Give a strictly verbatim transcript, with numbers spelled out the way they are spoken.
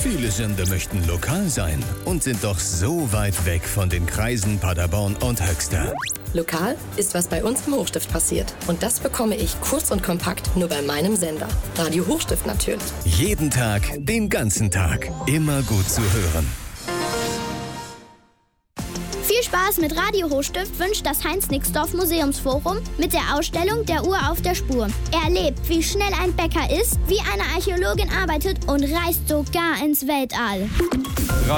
Viele Sender möchten lokal sein und sind doch so weit weg von den Kreisen Paderborn und Höxter. Lokal ist, was bei uns im Hochstift passiert. Und das bekomme ich kurz und kompakt nur bei meinem Sender. Radio Hochstift natürlich. Jeden Tag, den ganzen Tag. Immer gut zu hören. Viel Spaß mit Radio Hochstift wünscht das Heinz-Nixdorf Museumsforum mit der Ausstellung Der Uhr auf der Spur. Erlebt, wie schnell ein Bäcker ist, wie eine Archäologin arbeitet und reist sogar ins Weltall.